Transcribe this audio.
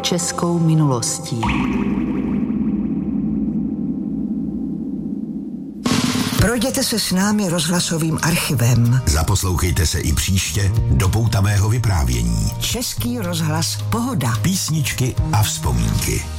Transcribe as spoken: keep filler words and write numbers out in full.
českou minulostí. Projděte se s námi rozhlasovým archivem. Zaposlouchejte se i příště do poutavého vyprávění. Český rozhlas Pohoda. Písničky a vzpomínky.